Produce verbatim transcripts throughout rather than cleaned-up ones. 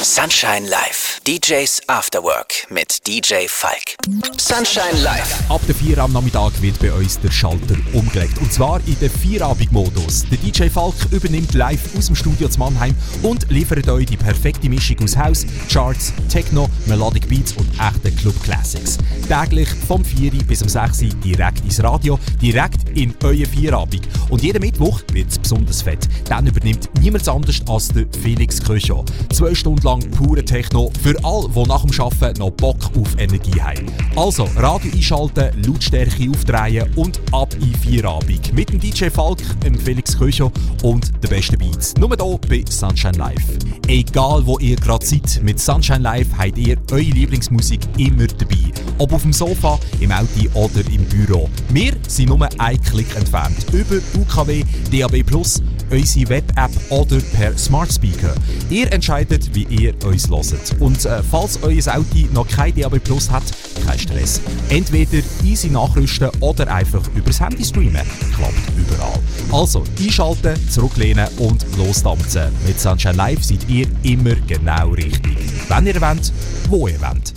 Sunshine Live. D Js After Work mit D J Falk. Sunshine Live. Ab der vier am Nachmittag wird bei uns der Schalter umgelegt. Und zwar in den Vierabend-Modus. Der D J Falk übernimmt live aus dem Studio zu Mannheim und liefert euch die perfekte Mischung aus House, Charts, Techno, Melodic Beats und echten Club Classics. Täglich vom vier bis um sechs direkt ins Radio, direkt in euer Vierabend. Und jeden Mittwoch wird es besonders fett. Dann übernimmt niemand anders als der Felix Köcho. Zwei Stunden lang pure Techno für alle, die nach dem Arbeiten noch Bock auf Energie haben. Also Radio einschalten, Lautstärke aufdrehen und ab in Vierabend. Mit dem D J Falk, dem Felix Köcho und den besten Beats. Nur hier bei Sunshine Live. Egal wo ihr gerade seid, mit Sunshine Live habt ihr eure Lieblingsmusik immer dabei. Ob auf dem Sofa, im Auto oder im Büro. Wir sind nur einen Klick entfernt. Über U K W, D A B plus, unsere Web-App oder per Smart Speaker. Ihr entscheidet, wie ihr uns hört. Und äh, falls euer Auto noch kein D A B plus hat, kein Stress. Entweder easy nachrüsten oder einfach übers Handy streamen. Klappt überall. Also einschalten, zurücklehnen und losdampfen. Mit Sunshine Live seid ihr immer genau richtig. Wenn ihr wollt, wo ihr wollt.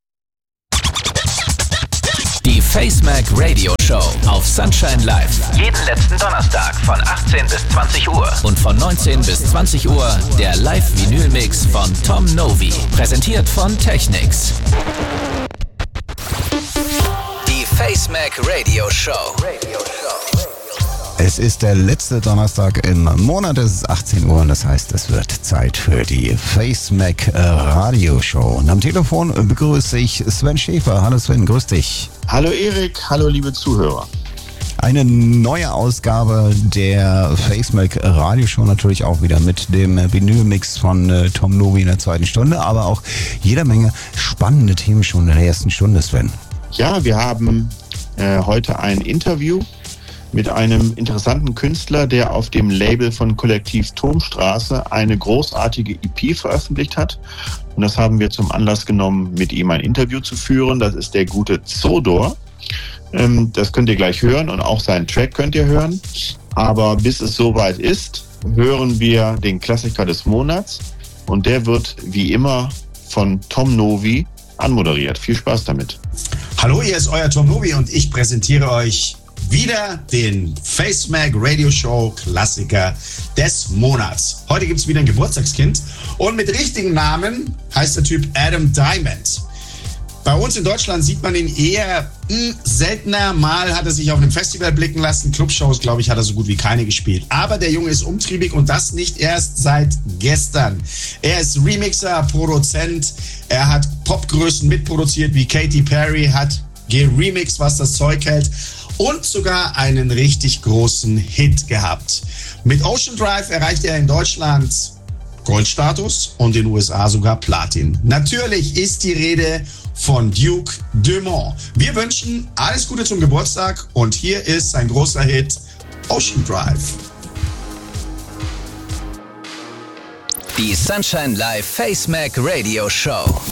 Die FaceMac Radio Show auf Sunshine Live. Jeden letzten Donnerstag von achtzehn bis zwanzig Uhr. Und von neunzehn bis zwanzig Uhr der Live-Vinyl-Mix von Tom Novi. Präsentiert von Technics. Die FaceMac Radio Show. Radio Show. Es ist der letzte Donnerstag im Monat, es ist achtzehn Uhr und das heißt, es wird Zeit für die FaceMac Radio Show. Und am Telefon begrüße ich Sven Schäfer. Hallo Sven, grüß dich. Hallo Erik, hallo liebe Zuhörer. Eine neue Ausgabe der FaceMac Radio Show, natürlich auch wieder mit dem Vinyl-Mix von äh, Tom Novi in der zweiten Stunde, aber auch jeder Menge spannende Themen schon in der ersten Stunde, Sven. Ja, wir haben äh, heute ein Interview mit einem interessanten Künstler, der auf dem Label von Kollektiv Turmstraße eine großartige E P veröffentlicht hat. Und das haben wir zum Anlass genommen, mit ihm ein Interview zu führen. Das ist der gute Zodor. Ähm, das könnt ihr gleich hören und auch seinen Track könnt ihr hören. Aber bis es soweit ist, hören wir den Klassiker des Monats. Und der wird wie immer von Tom Novi anmoderiert. Viel Spaß damit. Hallo, hier ist euer Tom Novi und ich präsentiere euch wieder den FaceMac Radio Show Klassiker des Monats. Heute gibt es wieder ein Geburtstagskind und mit richtigen Namen heißt der Typ Adam Diamond. Bei uns in Deutschland sieht man ihn eher mh, seltener. Mal hat er sich auf einem Festival blicken lassen. Clubshows, glaube ich, hat er so gut wie keine gespielt. Aber der Junge ist umtriebig und das nicht erst seit gestern. Er ist Remixer, Produzent. Er hat Popgrößen mitproduziert wie Katy Perry, hat geremixed, was das Zeug hält. Und sogar einen richtig großen Hit gehabt. Mit Ocean Drive erreichte er in Deutschland Goldstatus und in den U S A sogar Platin. Natürlich ist die Rede von Duke Dumont. Wir wünschen alles Gute zum Geburtstag und hier ist sein großer Hit Ocean Drive. Die Sunshine Live FaceMac Radio Show.